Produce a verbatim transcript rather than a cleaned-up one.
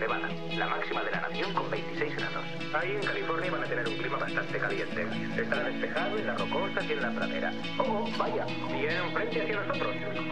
Nevada, la máxima de la nación con veintiséis grados. Ahí en California van a tener un clima bastante caliente. Estará despejado en las rocosas y en la pradera. Oh, vaya, bien frente hacia nosotros.